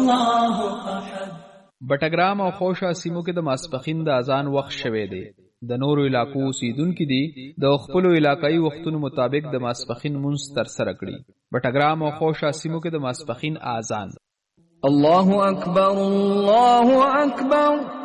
الله احد. بټګرام او خوشا سیمو کې د ماسپخین د اذان وخت شوه دی. د نورو علاقو اوسیدونکو دي د خپل علاقایي وختونو مطابق د ماسپخین منځ تر سره کړي. بټګرام او خوشا سیمو کې د ماسپخین اذان الله اکبر الله اکبر